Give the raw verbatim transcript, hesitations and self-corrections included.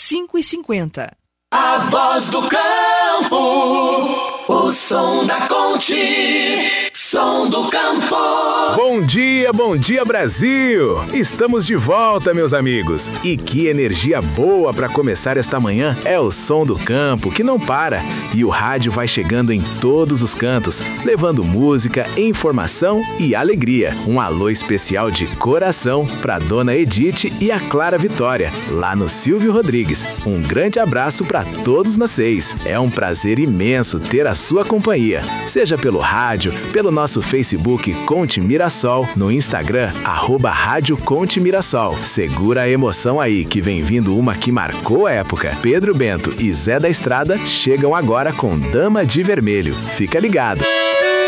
cinco e cinquenta. A voz do campo, o som da Conte, som do campo. Bom dia, bom dia Brasil! Estamos de volta, meus amigos. E que energia boa para começar esta manhã é o som do campo que não para. E o rádio vai chegando em todos os cantos, levando música, informação e alegria. Um alô especial de coração para Dona Edith e a Clara Vitória, lá no Silvio Rodrigues. Um grande abraço para todos nós seis. É um prazer imenso ter a sua companhia, seja pelo rádio, pelo nosso Facebook Conte Mirassol, no Instagram, arroba Rádio Conte Mirassol. Segura a emoção aí, que vem vindo uma que marcou a época. Pedro Bento e Zé da Estrada chegam agora com Dama de Vermelho. Fica ligado!